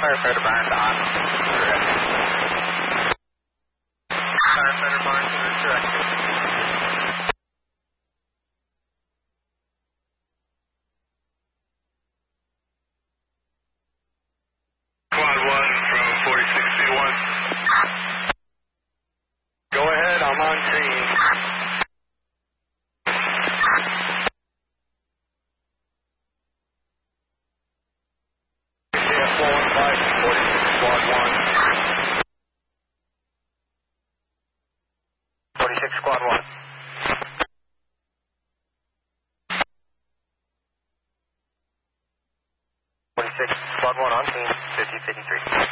Firefighter Barnes on. Firefighter Barnes in this direction. Quad 1 from 46C1. Go ahead, I'm on scene. KF 415, 46 Squad 1. 46 Squad 1. 46 Squad 1 on scene, 5053.